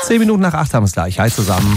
10 Minuten nach 8 haben wir es gleich. Hi zusammen.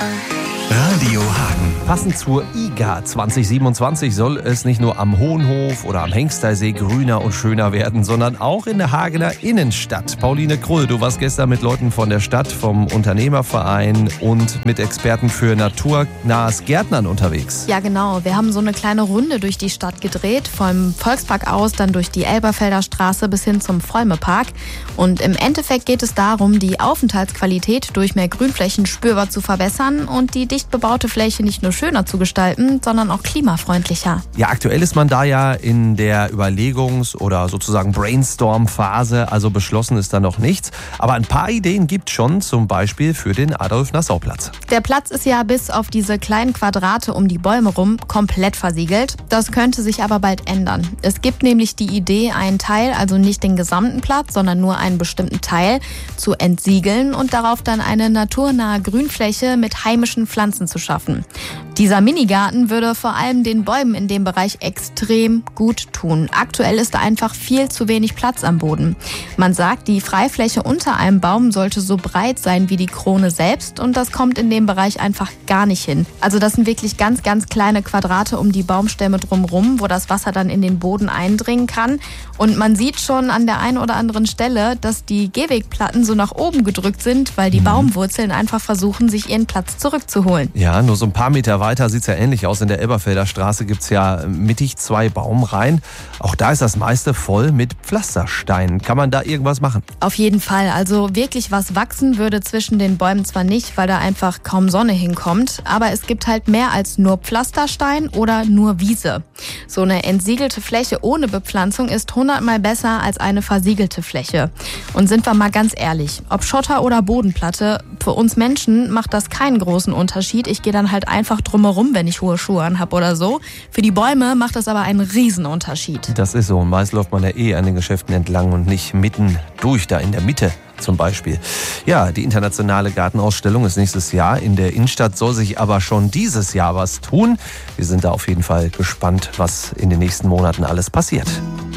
Radio Hagen. Passend zur IGA 2027 soll es nicht nur am Hohenhof oder am Hengstersee grüner und schöner werden, sondern auch in der Hagener Innenstadt. Pauline Krull, du warst gestern mit Leuten von der Stadt, vom Unternehmerverein und mit Experten für naturnahes Gärtnern unterwegs. Ja genau, wir haben so eine kleine Runde durch die Stadt gedreht, vom Volkspark aus, dann durch die Elberfelder Straße bis hin zum Volmepark. Und im Endeffekt geht es darum, die Aufenthaltsqualität durch mehr Grünflächen spürbar zu verbessern und die dicht bebaute Fläche nicht nur schöner zu gestalten, sondern auch klimafreundlicher. Ja, aktuell ist man da ja in der Überlegungs- oder sozusagen Brainstorm-Phase, also beschlossen ist da noch nichts. Aber ein paar Ideen gibt es schon, zum Beispiel für den Adolf-Nassau-Platz. Der Platz ist ja bis auf diese kleinen Quadrate um die Bäume rum komplett versiegelt. Das könnte sich aber bald ändern. Es gibt nämlich die Idee, einen Teil, also nicht den gesamten Platz, sondern nur einen bestimmten Teil, zu entsiegeln und darauf dann eine naturnahe Grünfläche mit heimischen Pflanzen zu schaffen. Dieser Minigarten würde vor allem den Bäumen in dem Bereich extrem gut tun. Aktuell ist da einfach viel zu wenig Platz am Boden. Man sagt, die Freifläche unter einem Baum sollte so breit sein wie die Krone selbst und das kommt in dem Bereich einfach gar nicht hin. Also das sind wirklich ganz, ganz kleine Quadrate um die Baumstämme drumherum, wo das Wasser dann in den Boden eindringen kann. Und man sieht schon an der einen oder anderen Stelle, dass die Gehwegplatten so nach oben gedrückt sind, weil die Baumwurzeln einfach versuchen, sich ihren Platz zurückzuholen. Ja, nur so ein paar Meter weiter sieht es ja ähnlich aus. In der Elberfelder Straße gibt es ja mittig 2 Baumreihen. Auch da ist das meiste voll mit Pflastersteinen. Kann man da irgendwas machen? Auf jeden Fall. Also wirklich was wachsen würde zwischen den Bäumen zwar nicht, weil da einfach kaum Sonne hinkommt, aber es gibt halt mehr als nur Pflasterstein oder nur Wiese. So eine entsiegelte Fläche ohne Bepflanzung ist 100-mal besser als eine versiegelte Fläche. Und sind wir mal ganz ehrlich, ob Schotter oder Bodenplatte, für uns Menschen macht das keinen großen Unterschied. Ich gehe dann halt einfach drumherum, wenn ich hohe Schuhe anhab oder so. Für die Bäume macht das aber einen Riesenunterschied. Das ist so. Und meist läuft man ja an den Geschäften entlang und nicht mitten durch, da in der Mitte zum Beispiel. Ja, die internationale Gartenausstellung ist nächstes Jahr. In der Innenstadt soll sich aber schon dieses Jahr was tun. Wir sind da auf jeden Fall gespannt, was in den nächsten Monaten alles passiert.